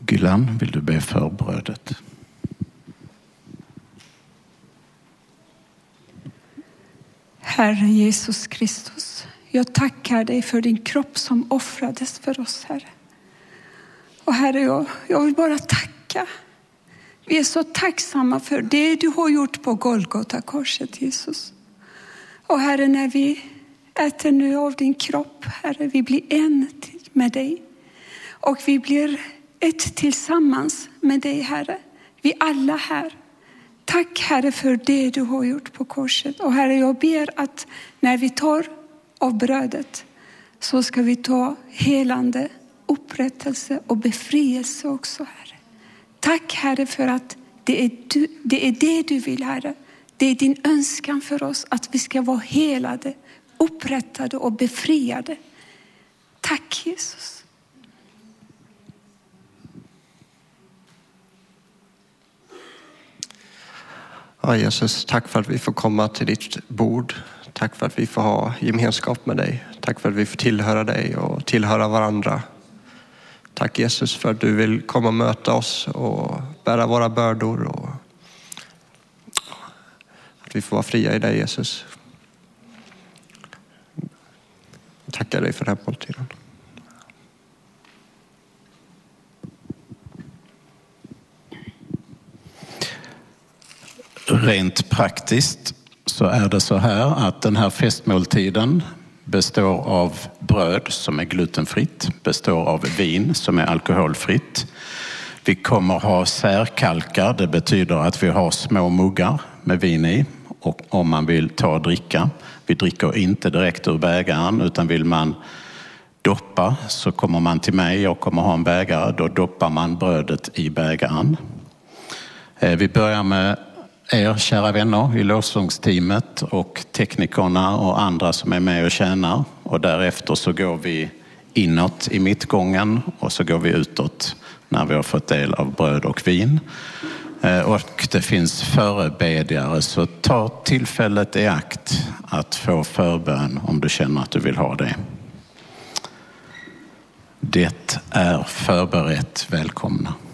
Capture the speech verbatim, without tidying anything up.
Gylan, vill du be för brödet? Herre Jesus Kristus, jag tackar dig för din kropp som offrades för oss, Herre. Och Herre, jag, jag vill bara tacka. Vi är så tacksamma för det du har gjort på Golgata korset, Jesus. Och Herre, när vi äter nu av din kropp, Herre, vi blir en med dig. Och vi blir ett tillsammans med dig, Herre. Vi alla här. Tack, Herre, för det du har gjort på korset. Och Herre, jag ber att när vi tar av brödet så ska vi ta helande, upprättelse och befrielse också, Herre. Tack, Herre, för att det är, du, det är det du vill, Herre. Det är din önskan för oss att vi ska vara helade, upprättade och befriade. Tack, Jesus. Ja, Jesus, tack för att vi får komma till ditt bord. Tack för att vi får ha gemenskap med dig. Tack för att vi får tillhöra dig och tillhöra varandra. Tack, Jesus, för att du vill komma och möta oss och bära våra bördor. Och att vi får vara fria i dig, Jesus. Tackar dig för den här måltiden. Rent praktiskt så är det så här att den här festmåltiden består av bröd som är glutenfritt, består av vin som är alkoholfritt. Vi kommer ha särkalkar, det betyder att vi har små muggar med vin i, och om man vill ta och dricka. Vi dricker inte direkt ur bägaren, utan vill man doppa så kommer man till mig, jag kommer ha en bägare, då doppar man brödet i bägaren. Vi börjar med er kära vänner i lovsångsteamet och teknikerna och andra som är med och tjänar, och därefter så går vi inåt i mittgången och så går vi utåt när vi har fått del av bröd och vin. Och det finns förebedjare, så ta tillfället i akt att få förbön om du känner att du vill ha det. Det är förberett. Välkomna.